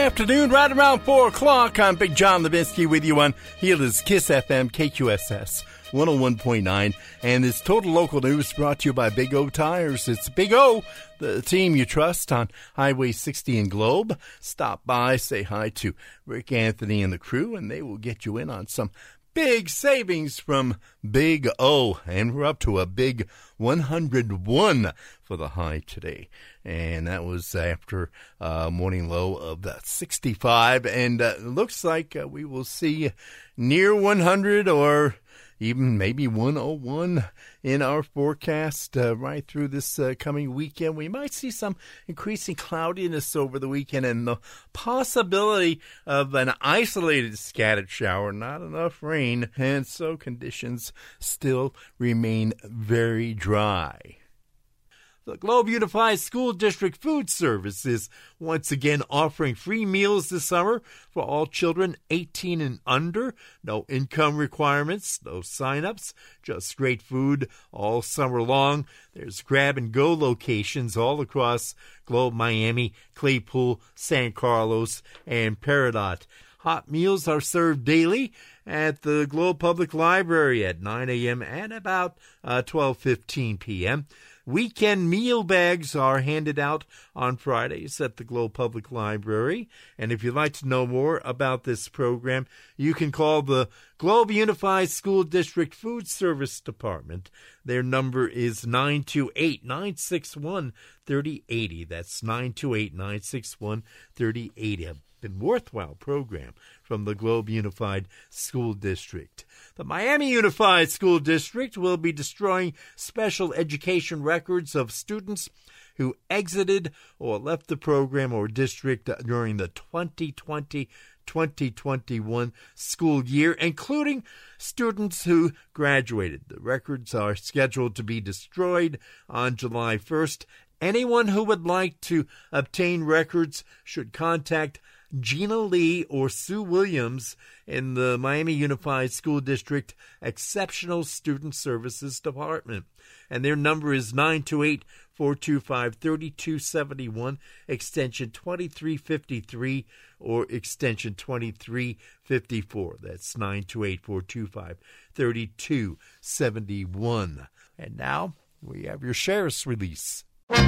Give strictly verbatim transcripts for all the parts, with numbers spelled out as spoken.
afternoon, right around four o'clock. I'm Big John Levinsky with you on Healers Kiss F M, K Q S S one oh one point nine. And this Total Local News brought to you by Big O Tires. It's Big O, the team you trust on Highway sixty in Globe. Stop by, say hi to Rick Anthony and the crew, and they will get you in on some big savings from Big O. And we're up to a big one hundred one for the high today. And that was after a morning low of uh, sixty-five. And uh, it looks like uh, we will see near one hundred or even maybe one oh one in our forecast uh, right through this uh, coming weekend. We might see some increasing cloudiness over the weekend and the possibility of an isolated scattered shower, not enough rain, and so conditions still remain very dry. The Globe Unified School District Food Service is once again offering free meals this summer for all children eighteen and under. No income requirements, no sign-ups, just great food all summer long. There's grab-and-go locations all across Globe, Miami, Claypool, San Carlos, and Peridot. Hot meals are served daily at the Globe Public Library at nine a.m. and about uh, twelve fifteen p.m. Weekend meal bags are handed out on Fridays at the Globe Public Library. And if you'd like to know more about this program, you can call the Globe Unified School District Food Service Department. Their number is nine two eight, nine six one, three oh eight oh. That's nine two eight, nine six one, three oh eight oh. Been worthwhile program from the Globe Unified School District. The Miami Unified School District will be destroying special education records of students who exited or left the program or district during the twenty twenty twenty twenty-one school year, including students who graduated. The records are scheduled to be destroyed on July first. Anyone who would like to obtain records should contact Gina Lee or Sue Williams in the Miami Unified School District Exceptional Student Services Department. And their number is nine two eight, four two five, three two seven one, extension twenty-three fifty-three or extension twenty-three fifty-four. That's nine two eight, four two five, three two seven one. And now we have your sheriff's release.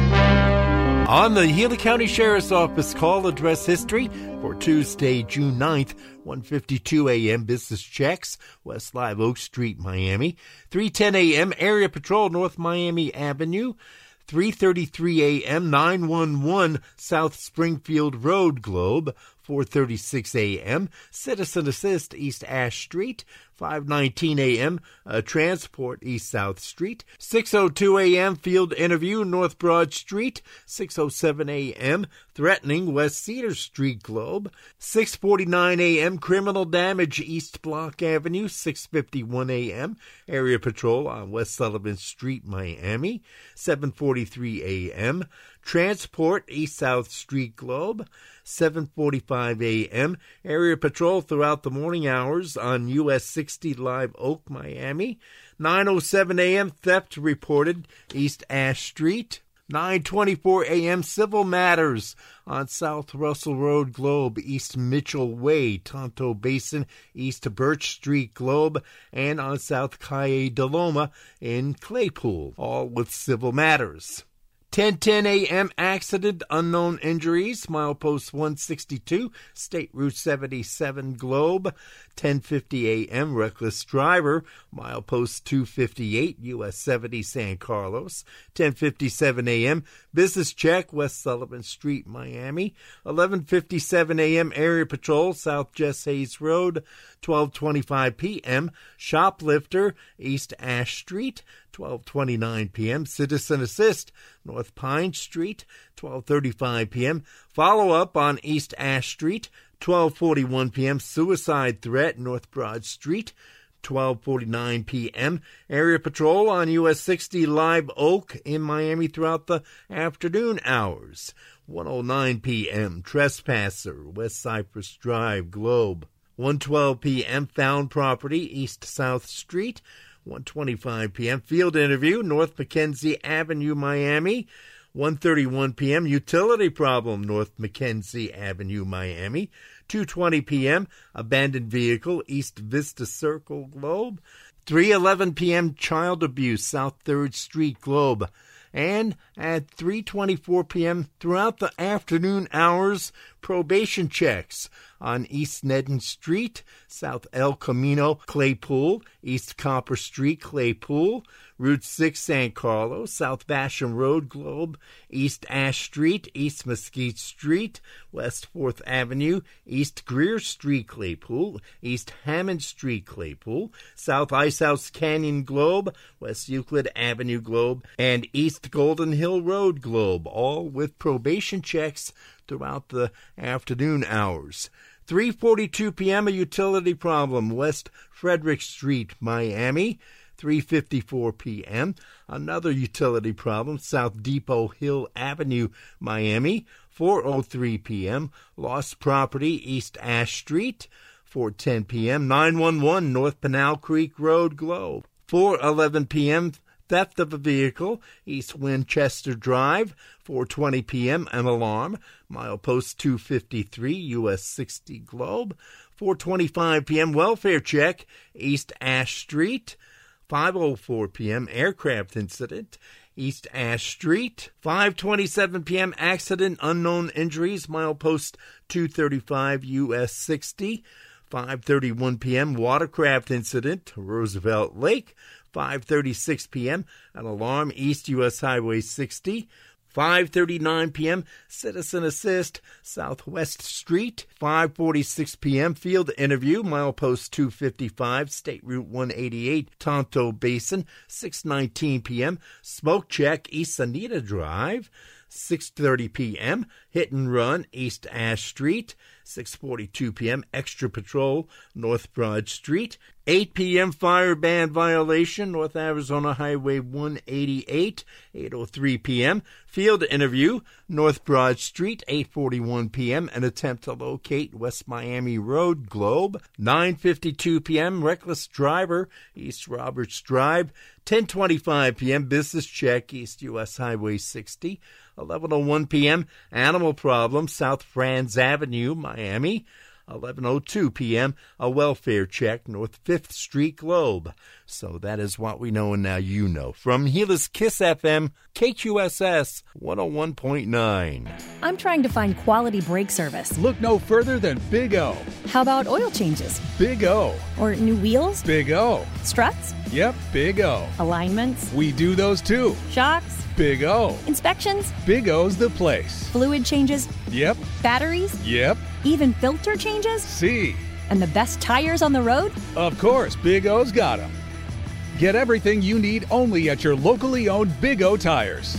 On the Healy County Sheriff's Office call address history for Tuesday, June ninth, one fifty-two a.m. business checks, West Live Oak Street, Miami. three ten a.m. area patrol, North Miami Avenue. three thirty-three a.m. nine one one South Springfield Road, Globe. four thirty-six a.m. Citizen Assist, East Ash Street. five nineteen a.m. Uh, Transport, East South Street. six oh two a.m. Field Interview, North Broad Street. six oh seven a.m. Threatening, West Cedar Street, Globe. six forty-nine a.m. Criminal Damage, East Block Avenue. six fifty-one a.m. Area Patrol on West Sullivan Street, Miami. seven forty-three a.m. Transport, East South Street, Globe. seven forty-five a.m. Area patrol throughout the morning hours on U S sixty Live Oak, Miami. nine oh seven a.m. Theft reported, East Ash Street. nine twenty-four a.m. Civil Matters on South Russell Road, Globe, East Mitchell Way, Tonto Basin, East Birch Street, Globe, and on South Calle de Loma in Claypool, all with Civil Matters. ten ten a.m. accident, unknown injuries, milepost one sixty-two, State Route seventy-seven, Globe. ten fifty a.m. reckless driver, milepost two fifty-eight, U S seventy, San Carlos. ten fifty-seven a.m. business check, West Sullivan Street, Miami. eleven fifty-seven a.m. area patrol, South Jess Hayes Road. twelve twenty-five p.m. shoplifter, East Ash Street. twelve twenty-nine p.m. Citizen Assist, North Pine Street. twelve thirty-five p.m. follow-up on East Ash Street. twelve forty-one p.m. suicide threat, North Broad Street. twelve forty-nine p.m. area patrol on U S sixty Live Oak in Miami throughout the afternoon hours. one oh nine p.m. trespasser, West Cypress Drive, Globe. one twelve p.m. found property, East South Street. one twenty-five p.m. field interview, North Mackenzie Avenue, Miami. one thirty-one p.m., utility problem, North Mackenzie Avenue, Miami. two twenty p.m., abandoned vehicle, East Vista Circle, Globe. three eleven p.m., child abuse, South third Street, Globe. And at three twenty-four p.m., throughout the afternoon hours, probation checks on East Nedden Street, South El Camino, Claypool, East Copper Street, Claypool, Route six, San Carlos, South Basham Road, Globe, East Ash Street, East Mesquite Street, West fourth Avenue, East Greer Street, Claypool, East Hammond Street, Claypool, South Icehouse Canyon, Globe, West Euclid Avenue, Globe, and East Golden Hill Road, Globe, all with probation checks throughout the afternoon hours. three forty-two p.m., a utility problem, West Frederick Street, Miami. three fifty-four p.m., another utility problem, South Depot Hill Avenue, Miami. four oh three p.m., lost property, East Ash Street. four ten p.m., nine one one, North Pinal Creek Road, Globe. four eleven p.m., theft of a vehicle, East Winchester Drive. four twenty p.m., an alarm, milepost two fifty-three, U S sixty, Globe. four twenty-five p.m., welfare check, East Ash Street. five oh four p.m., aircraft incident, East Ash Street. five twenty-seven p.m., accident, unknown injuries, milepost two thirty-five, U S sixty. five thirty-one p.m., watercraft incident, Roosevelt Lake. five thirty-six p.m., an alarm, East U S Highway sixty. five thirty-nine p.m., citizen assist, Southwest Street. five forty-six p.m., field interview, milepost two fifty-five, State Route one eighty-eight, Tonto Basin. six nineteen p.m., smoke check, East Anita Drive. six thirty p.m., hit and run, East Ash Street. six forty-two p.m., extra patrol, North Broad Street. eight p.m., fire ban violation, North Arizona Highway one eighty-eight. eight oh three p.m., field interview, North Broad Street. eight forty-one p.m., an attempt to locate West Miami Road, Globe. nine fifty-two p.m., reckless driver, East Roberts Drive. ten twenty-five p.m., business check, East U S Highway sixty. eleven oh one p.m., animal problem, South Franz Avenue, Miami. eleven oh two p.m., a welfare check, North fifth Street, Globe. So that is what we know, and now you know. From Gila's Kiss F M, K Q S S one oh one point nine. I'm trying to find quality brake service. Look no further than Big O. How about oil changes? Big O. Or new wheels? Big O. Struts? Yep, Big O. Alignments? We do those too. Shocks? Big O. Inspections? Big O's the place. Fluid changes? Yep. Batteries? Yep. Even filter changes? See. And the best tires on the road? Of course, Big O's got them. Get everything you need only at your locally owned Big O Tires.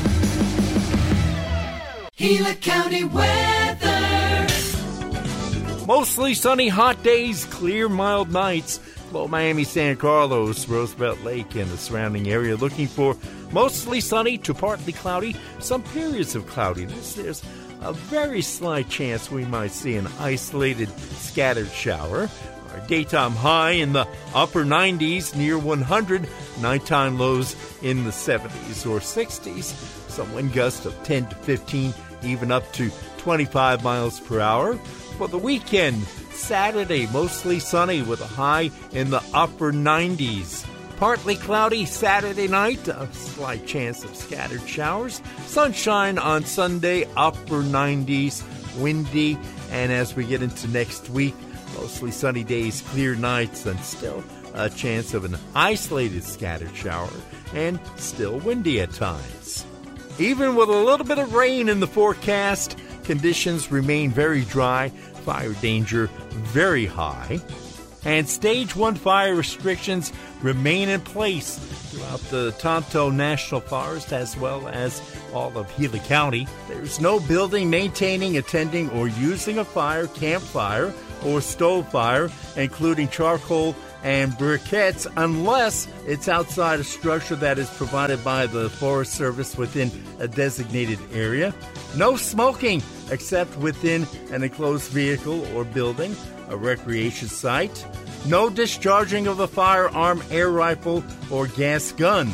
Gila County weather. Mostly sunny, hot days, clear, mild nights. Low Miami, San Carlos, Roosevelt Lake, and the surrounding area looking for mostly sunny to partly cloudy, some periods of cloudiness. There's a very slight chance we might see an isolated scattered shower. Our daytime high in the upper nineties, near one hundred. Nighttime lows in the seventies or sixties. Some wind gusts of ten to fifteen, even up to twenty-five miles per hour. For the weekend, Saturday, mostly sunny with a high in the upper nineties. Partly cloudy Saturday night, a slight chance of scattered showers. Sunshine on Sunday, upper nineties, windy. And as we get into next week, mostly sunny days, clear nights, and still a chance of an isolated scattered shower, and still windy at times. Even with a little bit of rain in the forecast, conditions remain very dry, fire danger very high, and stage one fire restrictions remain in place throughout the Tonto National Forest as well as all of Gila County. There's no building, maintaining, attending, or using a fire, campfire, or stove fire, including charcoal and briquettes, unless it's outside a structure that is provided by the Forest Service within a designated area. No smoking except within an enclosed vehicle or building, a recreation site. No discharging of a firearm, air rifle, or gas gun.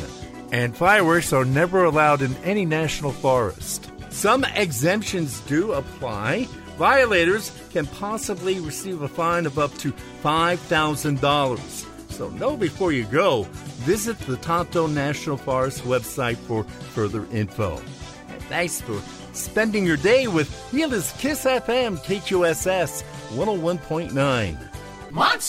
And fireworks are never allowed in any national forest. Some exemptions do apply. Violators can possibly receive a fine of up to five thousand dollars. So know before you go. Visit the Tonto National Forest website for further info. And thanks for spending your day with Gila's Kiss F M K Q S S one oh one point nine. Monster!